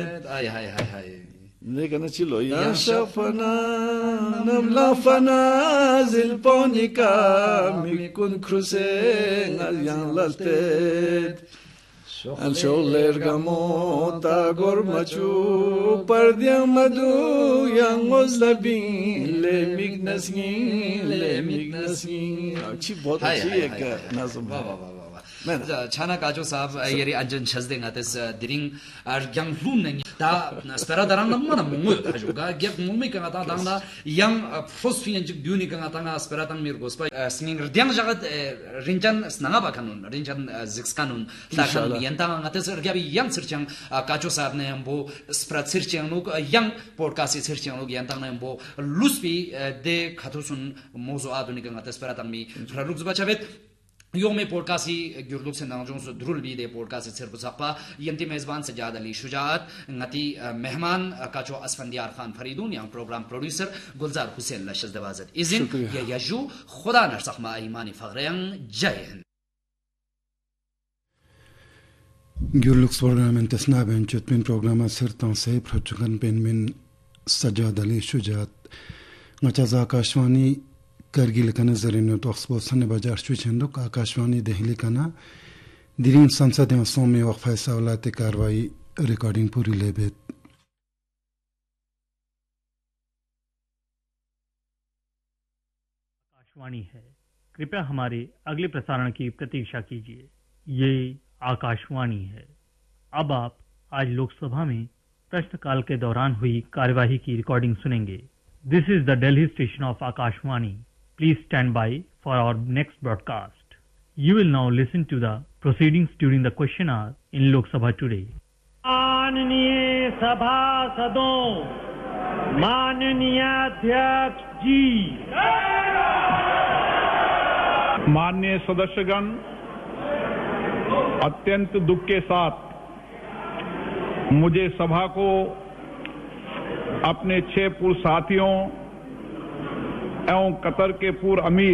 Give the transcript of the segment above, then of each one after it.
Ay, ay, ay, ay. Nega na chilo ya shafana namlafana zilponika mikun kruse ngalyan laltet al sholer gamota gormachu pardiam madu yang ozlabin le mignasgin chi bahut achhi ek nazm 자 차나 가족 사업 예리 안전 찾대 같아서 드링 아경 룸네 다 스페라다랑 너무나 몽고 가족가 갭 몽미가 다 당다 양 프로스피엔직 듀니가 다가 스페라당 미르고스파 스닝르 량자가 린잔 스나가 바칸운 린잔 직스칸운 사칸 연당 같아서 갭이 양 서창 가족 사업네 뭐 스프라 서창로 양 포드카스트 서창로 연당네 뭐 루스피 데 카토순 모조 아도니가 같아서 스페라당 미 프라룩스 바차벳 योमे podcast गुरलुक से नाजों से ध्रुल भी दे podcast से सिर्फ सपा यंती मेजबान Sajjad Ali Shujaat ngati मेहमान काचो Asfandyar Khan Faridoon yang programme producer गुलजार हुसैन लशद दवाजत इजिन या यजू खुदा नरसखमा ईमानी फगरें जय हिंद गुरलुक प्रोग्राम इंतस्ना बेंचत पिन प्रोग्राम सिरतां से प्रचुकन पेन मिन सजाद अली शुजात ngachaz akashwani करगिल कना जरिनो तो एक्सपोजन बाजार चुचंदो आकाशवाणी दिल्ली कना दिरिन संसद में में वक्फा सवालत कार्रवाई रिकॉर्डिंग पूरी लेबेत आकाशवाणी है। कृपया हमारे अगले प्रसारण की प्रतीक्षा कीजिए। ये आकाशवाणी है। अब आप आज लोकसभा में प्रश्नकाल के दौरान हुई कार्यवाही की रिकॉर्डिंग सुनेंगे। This is the Delhi station of Akashvani. Please stand by for our next broadcast. You will now listen to the proceedings during the question hour in Lok Sabha today. माननीय सभासदों, माननीय अध्यक्ष जी, माननीय सदस्यगण, अत्यंत दुख के साथ मुझे सभा को अपने 6 पूर्व साथियों एवं कतर के पूर्व अमीर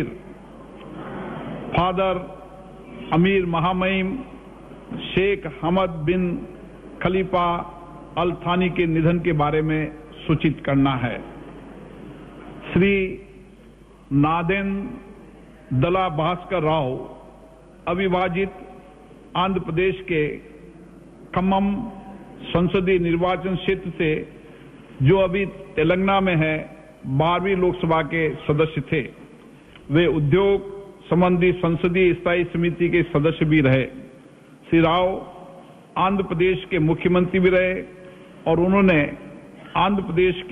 फादर अमीर महामहिम शेख हमद बिन खलीफा अल थानी के निधन के बारे में सूचित करना है। श्री नादेन दला भास्कर राव अविभाजित आंध्र प्रदेश के खम्मम संसदीय निर्वाचन क्षेत्र से, जो अभी तेलंगाना में है, 12वीं लोकसभा के सदस्य थे। वे उद्योग संबंधी संसदीय स्थायी समिति के सदस्य भी रहे। श्री राव आंध्र प्रदेश के मुख्यमंत्री भी रहे और उन्होंने आंध्र प्रदेश